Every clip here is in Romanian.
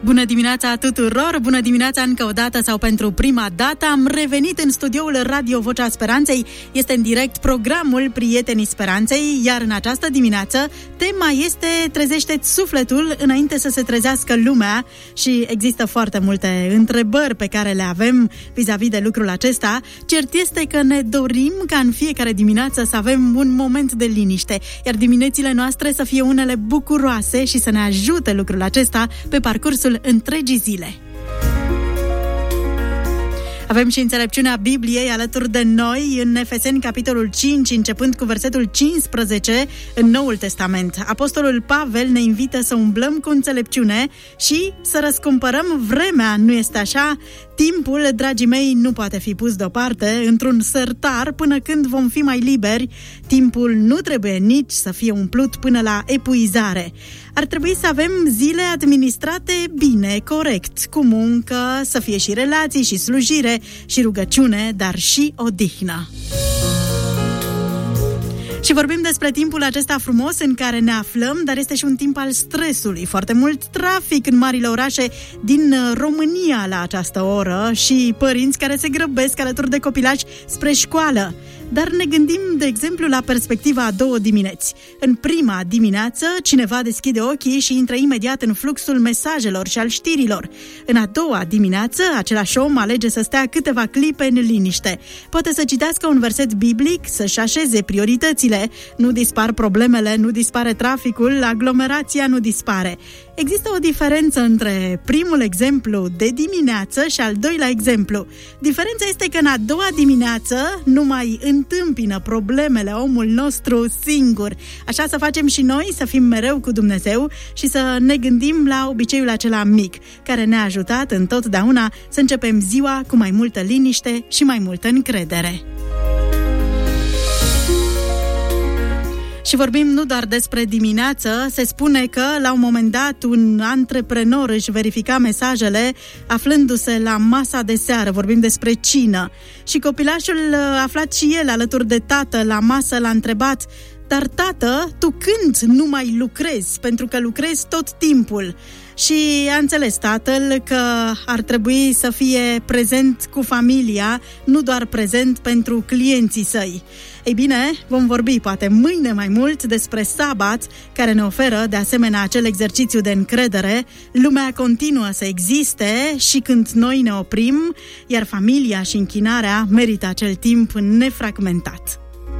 Bună dimineața tuturor! Bună dimineața încă o dată sau pentru prima dată. Am revenit în studioul Radio Vocea Speranței. Este în direct programul Prietenii Speranței, iar în această dimineață tema este trezește-ți sufletul înainte să se trezească lumea și există foarte multe întrebări pe care le avem vis-a-vis de lucrul acesta. Cert este că ne dorim ca în fiecare dimineață să avem un moment de liniște, iar diminețile noastre să fie unele bucuroase și să ne ajute lucrul acesta pe parcursul întregii zile. Avem și înțelepciunea Bibliei alături de noi în Efeseni, capitolul 5, începând cu versetul 15 în Noul Testament. Apostolul Pavel ne invită să umblăm cu înțelepciune și să răscumpărăm vremea, nu este așa? Timpul, dragii mei, nu poate fi pus deoparte într-un sertar până când vom fi mai liberi. Timpul nu trebuie nici să fie umplut până la epuizare. Ar trebui să avem zile administrate bine, corect, cu muncă, să fie și relații, și slujire, și rugăciune, dar și odihnă. Și vorbim despre timpul acesta frumos în care ne aflăm, dar este și un timp al stresului. Foarte mult trafic în marile orașe din România la această oră și părinți care se grăbesc alături de copilași spre școală. Dar ne gândim, de exemplu, la perspectiva a două dimineți. În prima dimineață, cineva deschide ochii și intră imediat în fluxul mesajelor și al știrilor. În a doua dimineață, același om alege să stea câteva clipe în liniște. Poate să citească un verset biblic, să-și așeze prioritățile. Nu dispar problemele, nu dispare traficul, aglomerația nu dispare. Există o diferență între primul exemplu de dimineață și al doilea exemplu. Diferența este că în a doua dimineață nu mai întâmpină problemele omul nostru singur. Așa să facem și noi, să fim mereu cu Dumnezeu și să ne gândim la obiceiul acela mic, care ne-a ajutat întotdeauna să începem ziua cu mai multă liniște și mai multă încredere. Și vorbim nu doar despre dimineață, se spune că la un moment dat un antreprenor își verifica mesajele aflându-se la masa de seară, vorbim despre cină. Și copilașul aflat și el alături de tată la masă l-a întrebat: dar tată, tu când nu mai lucrezi? Pentru că lucrezi tot timpul. Și a înțeles tatăl că ar trebui să fie prezent cu familia, nu doar prezent pentru clienții săi. Ei bine, vom vorbi poate mâine mai mult despre sabat, care ne oferă de asemenea acel exercițiu de încredere. Lumea continuă să existe și când noi ne oprim, iar familia și închinarea merită acel timp nefragmentat.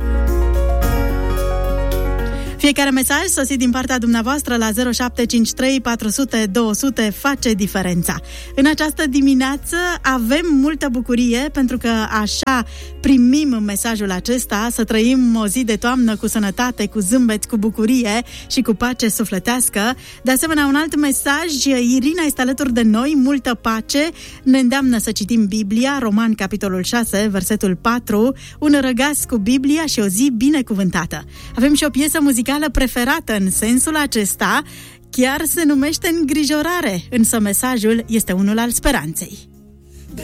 Fiecare mesaj sosit din partea dumneavoastră la 0753 400 200 face diferența. În această dimineață avem multă bucurie pentru că așa primim mesajul acesta, să trăim o zi de toamnă cu sănătate, cu zâmbet, cu bucurie și cu pace sufletească. De asemenea, un alt mesaj, Irina este alături de noi, multă pace, ne îndeamnă să citim Biblia, Romani, capitolul 6, versetul 4, un răgaz cu Biblia și o zi binecuvântată. Avem și o piesă muzicală preferată în sensul acesta, chiar se numește Îngrijorare, însă mesajul este unul al speranței.